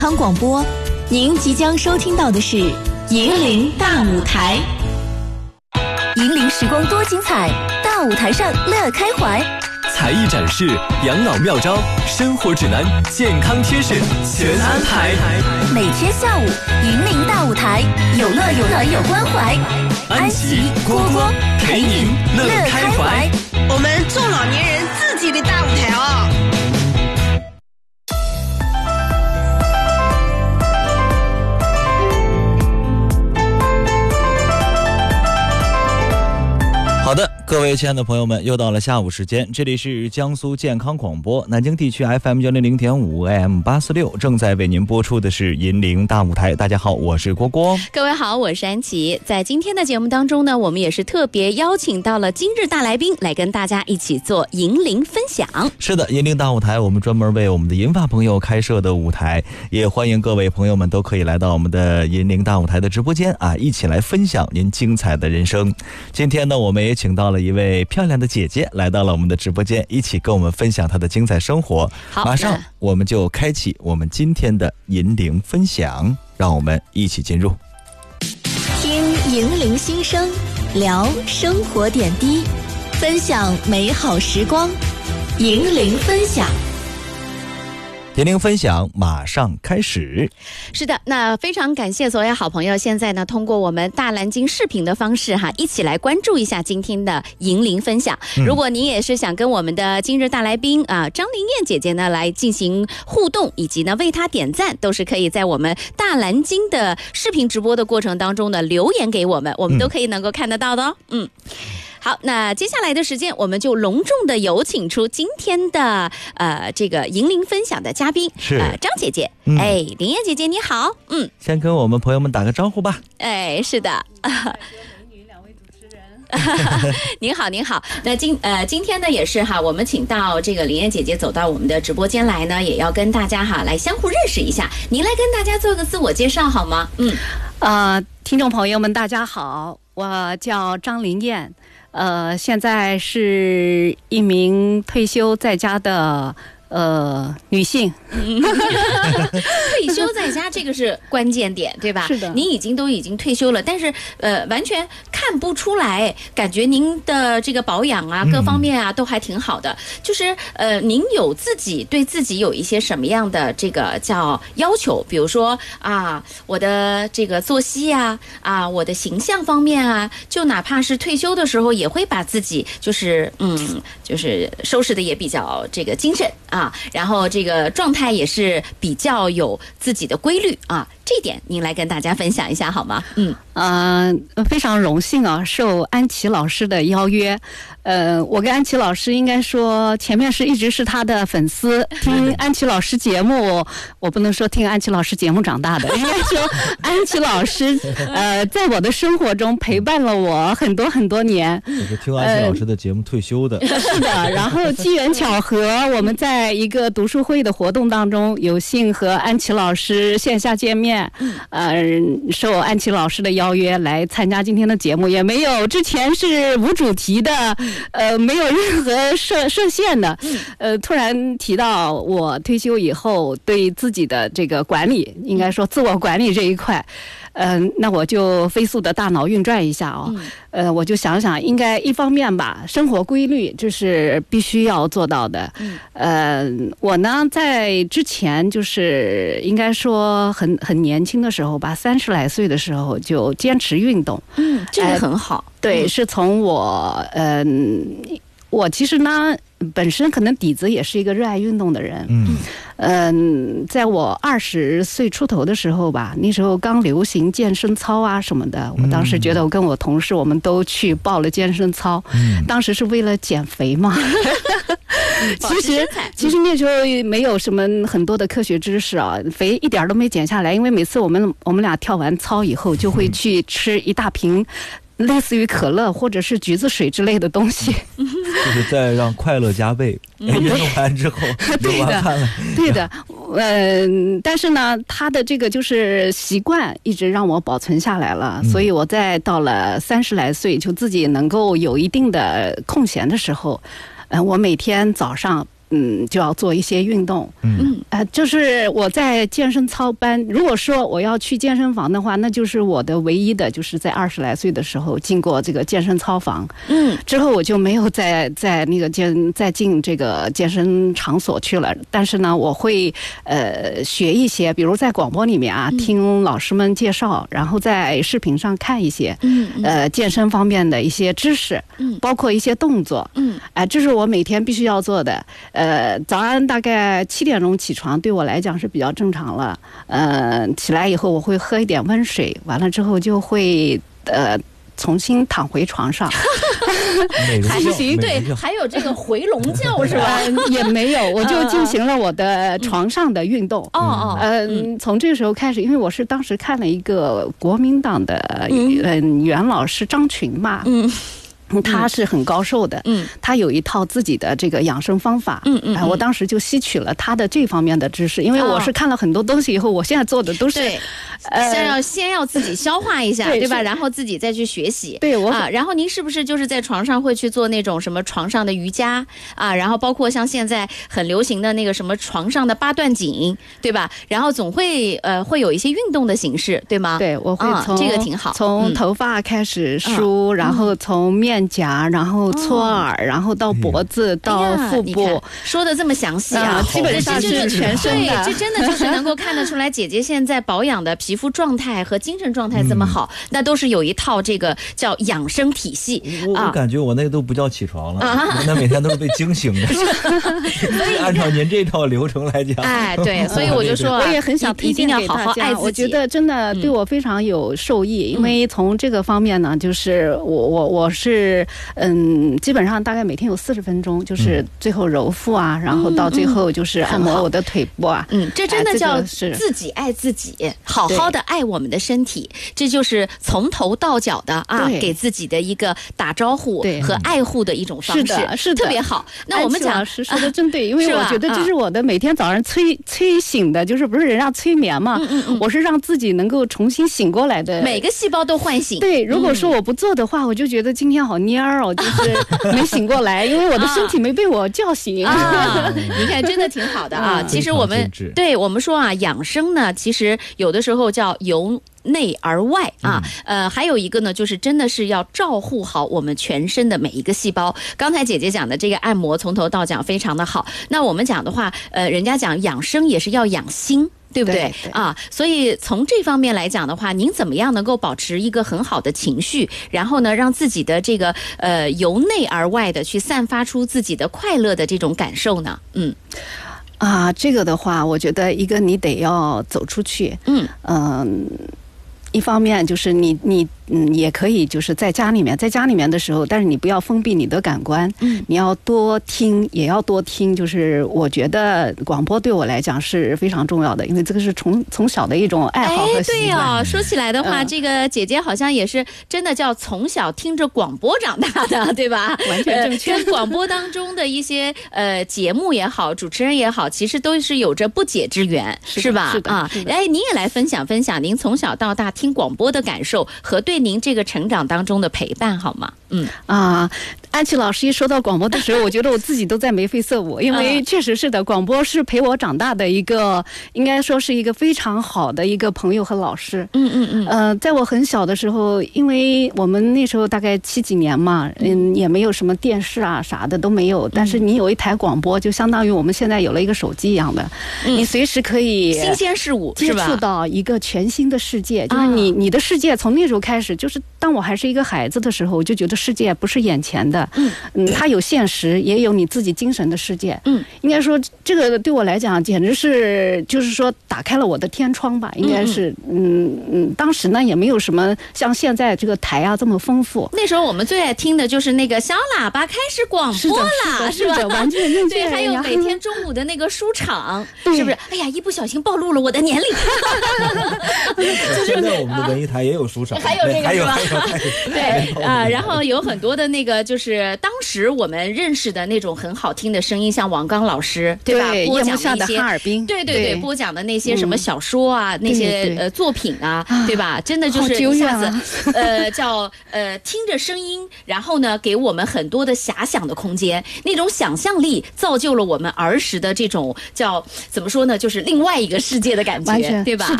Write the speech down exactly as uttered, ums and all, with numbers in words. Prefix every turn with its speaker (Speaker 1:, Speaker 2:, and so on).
Speaker 1: 康广播，您即将收听到的是银铃大舞台。银铃时光多精彩，大舞台上乐开怀。
Speaker 2: 才艺展示、养老妙招、生活指南、健康贴士全安排。
Speaker 1: 每天下午，银铃大舞台，有乐有乐有关怀。
Speaker 2: 安琪、蝈蝈陪您乐开怀。
Speaker 3: 我们中老年人自己的大舞台哦。
Speaker 4: 好的，各位亲爱的朋友们，又到了下午时间，这里是江苏健康广播南京地区 F M 幺零零点五 A M 八四六，正在为您播出的是银铃大舞台。大家好，我是蝈蝈。
Speaker 5: 各位好，我是安琪。在今天的节目当中呢，我们也是特别邀请到了今日大来宾来跟大家一起做银铃分享。
Speaker 4: 是的，银铃大舞台我们专门为我们的银发朋友开设的舞台，也欢迎各位朋友们都可以来到我们的银铃大舞台的直播间啊，一起来分享您精彩的人生。今天呢，我们也请到了一位漂亮的姐姐来到了我们的直播间，一起跟我们分享她的精彩生活。
Speaker 5: 好，
Speaker 4: 马上我们就开启我们今天的银铃分享，让我们一起进入。
Speaker 1: 听银铃心声，聊生活点滴，分享美好时光。银铃分享。
Speaker 4: 银铃分享马上开始。
Speaker 5: 是的，那非常感谢所有好朋友现在呢通过我们大蓝鲸视频的方式哈，一起来关注一下今天的银铃分享、嗯、如果您也是想跟我们的今日大来宾啊张灵燕姐姐呢来进行互动，以及呢为她点赞，都是可以在我们大蓝鲸的视频直播的过程当中呢留言给我们，我们都可以能够看得到的哦。嗯，好，那接下来的时间我们就隆重的有请出今天的呃这个银铃分享的嘉宾
Speaker 4: 是、
Speaker 5: 呃、张姐姐、嗯、哎，灵燕姐姐你好。嗯，
Speaker 4: 先跟我们朋友们打个招呼吧。
Speaker 5: 哎，是的。您好您好，那今呃今天呢也是哈，我们请到这个灵燕姐姐走到我们的直播间来呢，也要跟大家哈来相互认识一下。您来跟大家做个自我介绍好吗？嗯，
Speaker 6: 呃，听众朋友们大家好，我叫张灵燕，呃，现在是一名退休在家的呃女性。
Speaker 5: 退休在家这个是关键点，对吧？
Speaker 6: 是的，
Speaker 5: 您已经都已经退休了，但是呃完全看不出来，感觉您的这个保养啊各方面啊、嗯、都还挺好的。就是呃您有自己对自己有一些什么样的这个叫要求？比如说啊我的这个作息啊啊我的形象方面啊，就哪怕是退休的时候也会把自己就是嗯就是收拾的也比较这个精神啊，然后这个状态也是比较有自己的规律啊，这一点您来跟大家分享一下好吗？嗯，
Speaker 6: 呃，非常荣幸啊，受安琪老师的邀约。呃，我跟安琪老师应该说前面是一直是他的粉丝，听安琪老师节目，我不能说听安琪老师节目长大的，应该说安琪老师呃在我的生活中陪伴了我很多很多年。
Speaker 4: 我是听安琪老师的节目退休的。
Speaker 6: 呃、是的，然后机缘巧合，我们在一个读书会的活动当中有幸和安琪老师线下见面，呃，受安琪老师的邀约来参加今天的节目，也没有之前是无主题的，呃，没有任何设设限的，呃，突然提到我退休以后对自己的这个管理，应该说自我管理这一块。嗯、呃，那我就飞速的大脑运转一下哦，呃，我就想想，应该一方面吧，生活规律这是必须要做到的。呃，我呢在之前就是应该说很很年轻的时候吧，三十来岁的时候就坚持运动，
Speaker 5: 嗯，这个很好。呃、
Speaker 6: 对，是从我嗯、呃，我其实呢本身可能底子也是一个热爱运动的人，嗯。嗯，在我二十岁出头的时候吧，那时候刚流行健身操啊什么的，我当时觉得我跟我同事我们都去报了健身操，嗯、当时是为了减肥嘛。其实其实那时候没有什么很多的科学知识啊，肥一点都没减下来，因为每次我们我们俩跳完操以后就会去吃一大瓶类似于可乐或者是橘子水之类的东西，
Speaker 4: 就是在让快乐加倍。运动完之后就完蛋了。
Speaker 6: 对的，嗯、呃，但是呢，他的这个就是习惯一直让我保存下来了，嗯、所以我在到了三十来岁，就自己能够有一定的空闲的时候，呃，我每天早上嗯就要做一些运动。
Speaker 4: 嗯
Speaker 6: 呃，就是我在健身操班，如果说我要去健身房的话，那就是我的唯一的，就是在二十来岁的时候进过这个健身操房。
Speaker 5: 嗯，
Speaker 6: 之后我就没有再在那个健再进这个健身场所去了。但是呢，我会呃学一些，比如在广播里面啊，听老师们介绍，然后在视频上看一些，
Speaker 5: 嗯
Speaker 6: 呃健身方面的一些知识，
Speaker 5: 嗯
Speaker 6: 包括一些动作，
Speaker 5: 嗯，
Speaker 6: 哎、这是我每天必须要做的。呃，早上大概七点钟起床，对我来讲是比较正常了。呃，起来以后我会喝一点温水，完了之后就会呃重新躺回床上。
Speaker 5: 还
Speaker 4: 美容
Speaker 5: 行，对，
Speaker 4: 美容
Speaker 5: 还有这个回笼觉是吧？
Speaker 6: 呃，也没有，我就进行了我的床上的运动。
Speaker 5: 哦哦，
Speaker 6: 嗯，从这个时候开始，因为我是当时看了一个国民党的嗯原老师张群嘛，
Speaker 5: 嗯。
Speaker 6: 他是很高寿的，
Speaker 5: 嗯，
Speaker 6: 他有一套自己的这个养生方法，
Speaker 5: 嗯嗯，
Speaker 6: 哎、我当时就吸取了他的这方面的知识，因为我是看了很多东西以后，我现在做的都是，
Speaker 5: 对，
Speaker 6: 呃，
Speaker 5: 先要先要自己消化一下，
Speaker 6: 对
Speaker 5: 对吧？
Speaker 6: 是
Speaker 5: 然后自己再去学习，
Speaker 6: 对我
Speaker 5: 啊，然后您是不是就是在床上会去做那种什么床上的瑜伽啊？然后包括像现在很流行的那个什么床上的八段锦，对吧？然后总会呃会有一些运动的形式，对吗？
Speaker 6: 对，我会
Speaker 5: 啊
Speaker 6: 从、
Speaker 5: 这个挺好，
Speaker 6: 从头发开始梳，
Speaker 5: 嗯、
Speaker 6: 然后从面颊，然后搓耳，哦、然后到脖子，到腹部，
Speaker 5: 哎、说的这么详细啊，
Speaker 6: 啊基本上是全身的。
Speaker 5: 对，这真的就是能够看得出来，姐姐现在保养的皮肤状态和精神状态这么好，嗯、那都是有一套这个叫养生体系。
Speaker 4: 我我感觉我那个都不叫起床了，啊、我那每天都是被惊醒的。按照您这套流程来讲，
Speaker 5: 哎，对，所以我就说，
Speaker 6: 我也很想
Speaker 5: 一定要好好爱自己。
Speaker 6: 我觉得真的对我非常有受益，嗯、因为从这个方面呢，就是我我我是嗯，基本上大概每天有四十分钟，就是最后揉腹啊，嗯、然后到最后就是按摩我的腿部啊。
Speaker 5: 嗯，这真的叫
Speaker 6: 是
Speaker 5: 自己爱自己，好好的爱我们的身体，这就是从头到脚的啊，给自己的一个打招呼和爱护的一种方式，
Speaker 6: 是的，是
Speaker 5: 特别好。那我们讲
Speaker 6: 老师说的真对，因为我觉得这是我的每天早上催催醒的，就是不是人让催眠嘛，
Speaker 5: 嗯嗯嗯，
Speaker 6: 我是让自己能够重新醒过来的，
Speaker 5: 每个细胞都唤醒。
Speaker 6: 对，如果说我不做的话，我就觉得今天好蔫儿哦，就是没醒过来，因为我的身体没被我叫醒。
Speaker 5: 啊，你看，真的挺好的啊。其实我们对我们说啊，养生呢，其实有的时候叫由内而外啊，呃，还有一个呢，就是真的是要照护好我们全身的每一个细胞。刚才姐姐讲的这个按摩，从头到脚非常的好。那我们讲的话，呃，人家讲养生也是要养心。对不对？
Speaker 6: 对对
Speaker 5: 啊，所以从这方面来讲的话，您怎么样能够保持一个很好的情绪，然后呢，让自己的这个呃由内而外的去散发出自己的快乐的这种感受呢？嗯，
Speaker 6: 啊，这个的话，我觉得一个你得要走出去，
Speaker 5: 嗯
Speaker 6: 嗯、呃，一方面就是你你。嗯，也可以，就是在家里面，在家里面的时候，但是你不要封闭你的感官，
Speaker 5: 嗯，
Speaker 6: 你要多听，也要多听。就是我觉得广播对我来讲是非常重要的，因为这个是从从小的一种爱好和习惯。
Speaker 5: 哎，对哦，说起来的话，
Speaker 6: 嗯、
Speaker 5: 这个姐姐好像也是真的叫从小听着广播长大的，对吧？
Speaker 6: 完全正确。
Speaker 5: 呃、跟广播当中的一些呃节目也好，主持人也好，其实都是有着不解之缘，
Speaker 6: 是,
Speaker 5: 是吧？
Speaker 6: 是的，
Speaker 5: 啊，哎，您也来分享分享您从小到大听广播的感受和对您这个成长当中的陪伴好吗？嗯
Speaker 6: 啊，安琪老师一说到广播的时候，我觉得我自己都在眉飞色舞，因为确实是的，广播是陪我长大的一个，应该说是一个非常好的一个朋友和老师。
Speaker 5: 嗯嗯嗯。
Speaker 6: 呃，在我很小的时候，因为我们那时候大概七几年嘛，嗯，也没有什么电视啊啥的都没有，但是你有一台广播，就相当于我们现在有了一个手机一样的，
Speaker 5: 嗯、
Speaker 6: 你随时可以
Speaker 5: 新鲜事物
Speaker 6: 接触到一个全新的世界，就是你、啊、你的世界从那时候开始，就是当我还是一个孩子的时候，我就觉得世界不是眼前的，
Speaker 5: 嗯
Speaker 6: 嗯，它有现实，也有你自己精神的世界，
Speaker 5: 嗯，
Speaker 6: 应该说这个对我来讲简直是就是说打开了我的天窗吧，应该是，嗯嗯，当时呢也没有什么像现在这个台啊这么丰富，
Speaker 5: 那时候我们最爱听的就是那个小喇叭开始广播了，
Speaker 6: 是吧？完全正确。
Speaker 5: 对，还有每天中午的那个书场，是不是？哎呀，一不小心暴露了我的年龄。
Speaker 4: 现在我们的文艺台也有书场，
Speaker 5: 还有这个
Speaker 4: 还有
Speaker 5: 是吧
Speaker 4: 还有
Speaker 5: 对啊、呃，然后有很多的那个，就是当时我们认识的那种很好听的声音，像王刚老师，对吧？
Speaker 6: 对，
Speaker 5: 播
Speaker 6: 夜幕下的
Speaker 5: 讲那些
Speaker 6: 哈尔滨，
Speaker 5: 对对对，播讲的那些什么小说啊，那些
Speaker 6: 对对
Speaker 5: 呃作品啊，对吧？真的就是
Speaker 6: 好久
Speaker 5: 一下
Speaker 6: 远
Speaker 5: 子
Speaker 6: 啊，
Speaker 5: 呃，叫呃听着声音，然后呢，给我们很多的遐想的空间，那种想象力造就了我们儿时的这种叫怎么说呢，就是另外一个世界的感觉，
Speaker 6: 完全
Speaker 5: 对吧？
Speaker 6: 是的